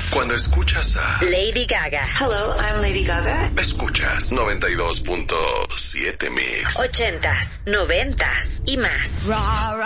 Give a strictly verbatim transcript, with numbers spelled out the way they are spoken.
Cuando escuchas a Lady Gaga. Hello, I'm Lady Gaga. Escuchas noventa y dos punto siete Mix. Ochentas, noventas y más. Ra, ra.